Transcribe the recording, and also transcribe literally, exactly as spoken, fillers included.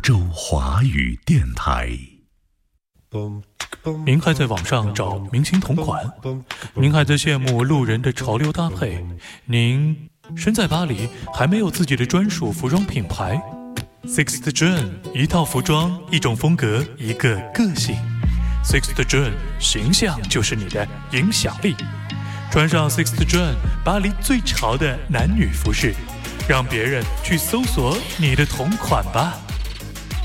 洲华语电台。 您还在网上找明星同款？您还在羡慕路人的潮流搭配？您身在巴黎，还没有自己的专属服装品牌？ Sixth June， 一套服装，一种风格，一个个性。 Sixth June， 形象就是你的影响力。穿上 Sixth June， 巴黎最潮的男女服饰，让别人去搜索你的同款吧。